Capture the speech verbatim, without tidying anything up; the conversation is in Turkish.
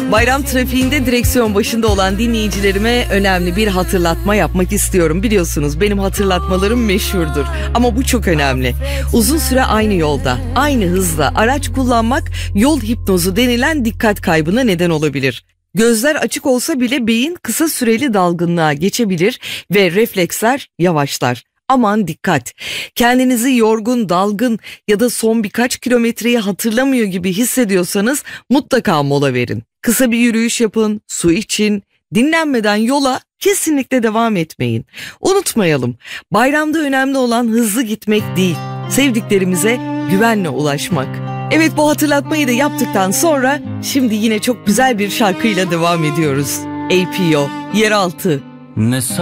Bayram trafiğinde direksiyon başında olan dinleyicilerime önemli bir hatırlatma yapmak istiyorum. Biliyorsunuz benim hatırlatmalarım meşhurdur ama bu çok önemli. Uzun süre aynı yolda, aynı hızla araç kullanmak yol hipnozu denilen dikkat kaybına neden olabilir. Gözler açık olsa bile beyin kısa süreli dalgınlığa geçebilir ve refleksler yavaşlar. Aman dikkat! Kendinizi yorgun, dalgın ya da son birkaç kilometreyi hatırlamıyor gibi hissediyorsanız mutlaka mola verin. Kısa bir yürüyüş yapın, su için, dinlenmeden yola kesinlikle devam etmeyin. Unutmayalım, bayramda önemli olan hızlı gitmek değil, sevdiklerimize güvenle ulaşmak. Evet, bu hatırlatmayı da yaptıktan sonra şimdi yine çok güzel bir şarkıyla devam ediyoruz. A P O, Yeraltı. Ne